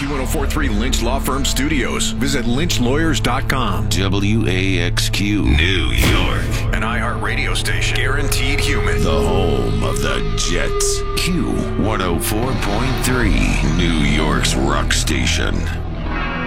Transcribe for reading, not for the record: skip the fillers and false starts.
Q1043 Lynch Law Firm Studios. Visit lynchlawyers.com. WAXQ, New York. An iHeartRadio station. Guaranteed human. The home of the Jets. Q104.3, New York's rock station.